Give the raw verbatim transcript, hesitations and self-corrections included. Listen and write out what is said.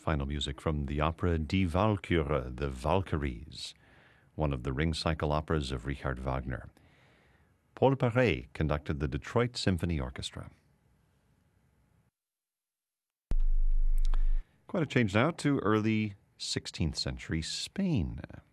final music from the opera Die Walküre, The Valkyries, one of the ring cycle operas of Richard Wagner. Paul Paré conducted the Detroit Symphony Orchestra. Quite a change now to early sixteenth century Spain.